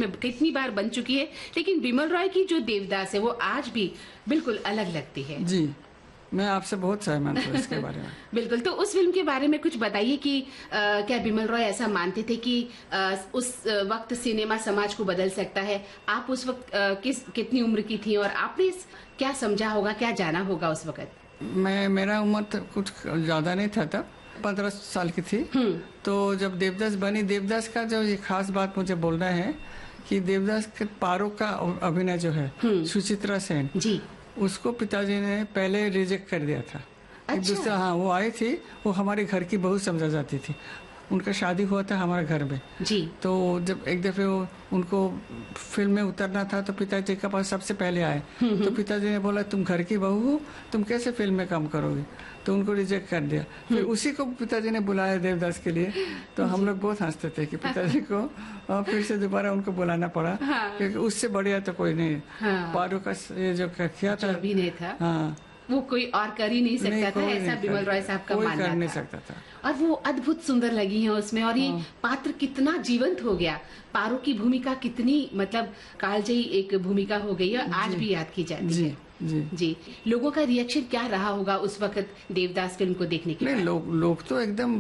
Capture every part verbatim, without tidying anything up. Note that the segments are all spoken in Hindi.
में कितनी बार बन चुकी है, लेकिन बिमल रॉय की जो देवदास है वो आज भी बिल्कुल अलग लगती है। जी, मैं आपसे बहुत सहमत हूँ इसके बारे में। बिल्कुल, तो उस फिल्म के बारे में कुछ बताइए कि आ, क्या बिमल रॉय ऐसा मानते थे कि आ, उस वक्त सिनेमा समाज को बदल सकता है? आप उस वक्त आ, किस कितनी उम्र की थी और आपने क्या समझा होगा, क्या जाना होगा उस वक्त? मैं मेरा उम्र तो कुछ ज्यादा नहीं था तब, पंद्रह साल की थी। तो जब देवदास बनी, देवदास का जो ये खास बात मुझे बोलना है कि देवदास के पारो का अभिनय जो है सुचित्रा सेन जी, उसको पिताजी ने पहले रिजेक्ट कर दिया था। अच्छा। दूसरा, हाँ, वो आई थी, वो हमारे घर की बहू समझा जाती थी। उनका शादी हुआ था हमारे घर में जी। तो जब एक दफे वो उनको फिल्म में उतरना था तो पिताजी के पास सबसे पहले आए। तो पिताजी ने बोला तुम घर की बहू हो, तुम कैसे फिल्म में काम करोगे? तो उनको रिजेक्ट कर दिया। फिर उसी को पिताजी ने बुलाया देवदास के लिए। तो हम लोग बहुत हंसते थे कि पिताजी को फिर से दोबारा उनको बुलाना पड़ा। हाँ। क्योंकि उससे बढ़िया तो कोई नहीं। हाँ। पारो का ये जो किया था अभिनय था, हाँ, वो कोई और कर ही नहीं सकता नहीं, था, ऐसा बिमल रॉय साहब का मानना था। कोई कर नहीं सकता था। और वो अद्भुत सुंदर लगी है उसमें, और ये पात्र कितना जीवंत हो गया। पारो की भूमिका कितनी मतलब कालजयी एक भूमिका हो गई है, आज भी याद की जाती जी, है। जी जी, लोगों का रिएक्शन क्या रहा होगा उस वक्त देवदास फिल्म को देखने के बाद? लोग लोग तो एकदम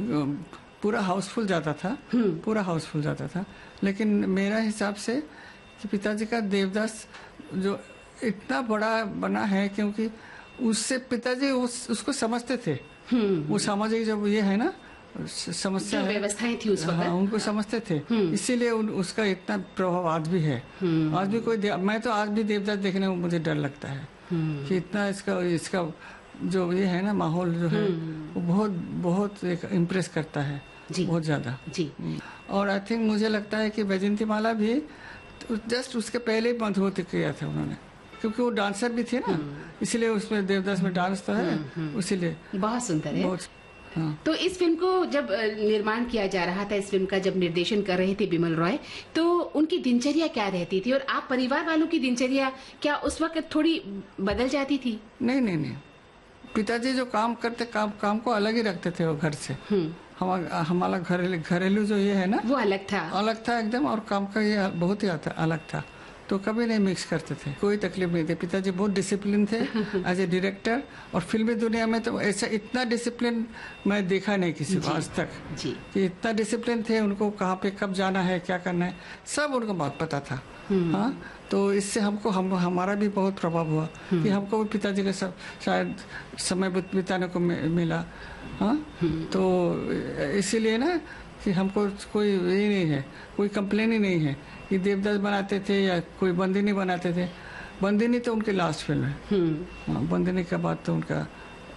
पूरा हाउसफुल जाता था, पूरा हाउसफुल जाता था। लेकिन मेरा हिसाब से कि पिताजी का देवदास जो इतना बड़ा बना है क्योंकि उससे पिताजी उस, उसको समझते थे। वो सामाजिक जब ये है ना समस्या जो व्यवस्थाएं थी उस वक्त, हाँ, उनको समझते थे, इसीलिए उसका इतना प्रभाव आज भी है। आज भी कोई, मैं तो आज भी देवदास देखने में मुझे डर लगता है कि इतना इसका इसका जो ये है ना माहौल जो है वो बहुत बहुत एक इम्प्रेस करता है, बहुत ज्यादा जी। और आई थिंक मुझे लगता है कि वैजयंती माला भी जस्ट उसके पहले ही मधुवती किया था उन्होंने, क्योंकि वो डांसर भी थी ना, इसलिए उसमें देवदास में डांस तो है, इसीलिए बहुत सुंदर है। बहुत, हाँ। तो इस फिल्म को जब निर्माण किया जा रहा था, इस फिल्म का जब निर्देशन कर रहे थे बिमल रॉय, तो उनकी दिनचर्या क्या रहती थी और आप परिवार वालों की दिनचर्या क्या उस वक्त थोड़ी बदल जाती थी? नहीं नहीं नहीं, पिताजी जो काम करते काम काम को अलग ही रखते थे वो घर से। हमारा हमारा घरेलू घरेलू जो ये है ना वो अलग था, अलग था एकदम, और काम का ये बहुत ही अलग था। तो कभी नहीं मिक्स करते थे, कोई तकलीफ नहीं थी। पिताजी बहुत डिसिप्लिन थे एज ए डायरेक्टर, और फिल्मी दुनिया में तो ऐसा इतना डिसिप्लिन मैं देखा नहीं किसी को आज तक जी। कि इतना डिसिप्लिन थे, उनको कहाँ पे कब जाना है, क्या करना है, सब उनको बहुत पता था। हाँ, तो इससे हमको हम हमारा भी बहुत प्रभाव हुआ कि हमको भी पिताजी के साथ शायद समय बिताने को मिला। हाँ, तो इसीलिए ना कि हमको कोई ये नहीं है, कोई कंप्लेन ही नहीं है कि देवदास बनाते थे या कोई बंदिनी बनाते थे। बंदिनी तो उनकी लास्ट फिल्म है। हाँ, बंदिनी के बाद तो उनका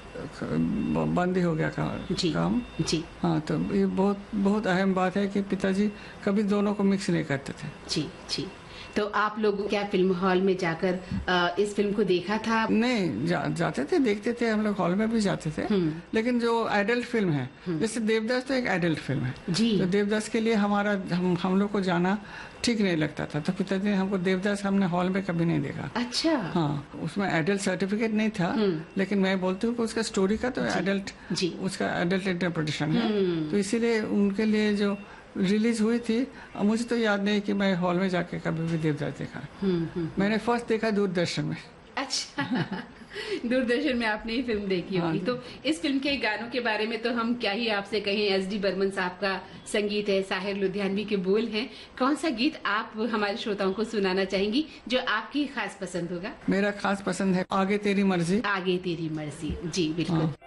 बंद ही हो गया का, जी, काम जी। हाँ, तो ये बहुत बहुत अहम बात है कि पिताजी कभी दोनों को मिक्स नहीं करते थे। जी जी। तो आप लोग क्या फिल्म हॉल में जाकर आ, इस फिल्म को देखा था? नहीं, जा, जाते थे, देखते थे, हम लोग हॉल में भी जाते थे। लेकिन जो एडल्ट फिल्म है, जैसे देवदास तो एक एडल्ट फिल्म है जी। तो देवदास के लिए हमारा हम हम लोग को जाना ठीक नहीं लगता था, तो पिताजी ने हमको देवदास हमने हॉल में कभी नहीं देखा। अच्छा। हाँ, उसमें एडल्ट सर्टिफिकेट नहीं था, लेकिन मैं बोलती हूँ कि उसका स्टोरी का तो एडल्ट, उसका एडल्ट इंटरप्रिटेशन है, तो इसीलिए उनके लिए जो रिलीज हुई थी, मुझे तो याद नहीं कि मैं हॉल में जाके कभी भी देवदास देखा। मैंने फर्स्ट देखा दूरदर्शन में। अच्छा। दूरदर्शन में आपने ही फिल्म देखी होगी। तो इस फिल्म के गानों के बारे में तो हम क्या ही आपसे कहें। एस डी बर्मन साहब का संगीत है, साहिर लुधियानवी के बोल हैं। कौन सा गीत आप हमारे श्रोताओं को सुनाना चाहेंगी जो आपकी खास पसंद होगा? मेरा खास पसंद है आगे तेरी मर्जी। आगे तेरी मर्जी, जी बिल्कुल। हाँ।